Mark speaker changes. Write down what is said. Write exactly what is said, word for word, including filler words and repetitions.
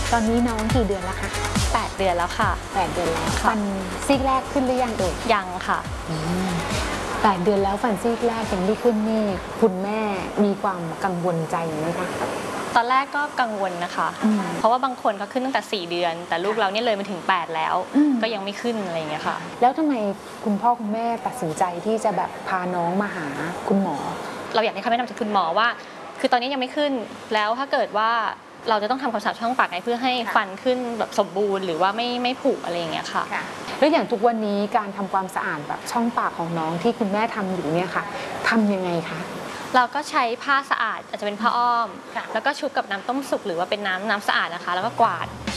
Speaker 1: ตอนนี้น้องกี่เดือนแล้วคะ
Speaker 2: แปดเดือนแล้วค่ะ
Speaker 1: แปดเดือนแล้วฟันซี่แรกขึ้นหรือยังเอ่ย
Speaker 2: ยังค่ะ
Speaker 1: แปดเดือนแล้วฟันซี่แรกยังไม่ขึ้นนี่คุณแม่มีความกังวลใจไหมคะ
Speaker 2: ตอนแรกก็กังวลนะคะเพราะว่าบางคนเขาขึ้นตั้งแต่สี่เดือนแต่ลูกเราเนี่ยเลยมาถึงแปดแล้วก็ยังไม่ขึ้นอะไรอย่างเงี้ยค่ะ
Speaker 1: แล้วทำไมคุณพ่อคุณแม่ตัดสินใจที่จะแบบพาน้องมาหาคุณหมอ
Speaker 2: เราอยากให้คำแนะนำจากคุณหมอว่าคือตอนนี้ยังไม่ขึ้นแล้วถ้าเกิดว่าเราจะต้องทำความสะอาดช่องปากไงเพื่อให้ฟันขึ้นแบบสมบูรณ์หรือว่าไม่ไม่ผุอะไรอย่างเงี้ยค่ะ
Speaker 1: แล้วอย่างทุกวันนี้การทำความสะอาดแบบช่องปากของน้องที่คุณแม่ทำอยู่เนี่ยค่ะทำยังไงคะ
Speaker 2: เราก็ใช้ผ้าสะอาดอาจจะเป็นผ้าอ้อมแล้วก็ชุบกับน้ำต้มสุกหรือว่าเป็นน้ำน้ำสะอาดนะคะแล้วก็กวาด